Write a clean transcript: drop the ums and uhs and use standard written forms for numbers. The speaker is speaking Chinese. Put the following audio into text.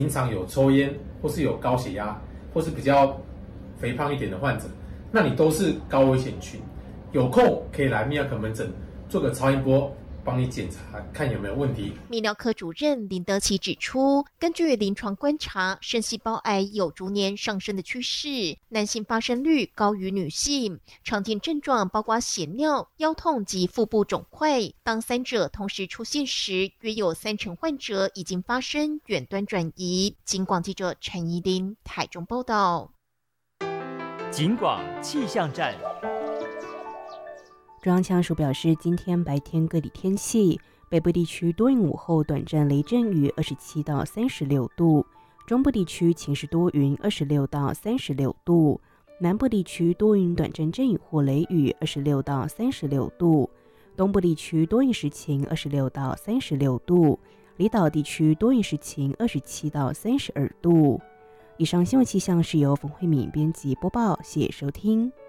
平常有抽烟或是有高血压或是比较肥胖一点的患者，那你都是高危险群，有空可以来泌尿科门诊做个超音波，帮你检查看有没有问题。 泌尿科主任林德奇指出，根据临床观察，肾细胞癌有逐年上升的趋势，男性发生率高于女性，常见症状包括血尿、腰痛及腹部肿块。当三者同时出现时，约有30%患者已经发生远端转移。警广记者陈怡琳台中报道。 警广气象站。 中央气象署表示，今天白天各地天气，北部地区多云午后短暂雷阵雨，27到36度；中部地区晴时多云，26到36度；南部地区多云短暂阵雨或雷雨，26到36度；东部地区多云时晴，26到36度；离岛地区多云时晴，27到32度。以上新闻气象是由冯慧敏编辑播报，谢谢收听。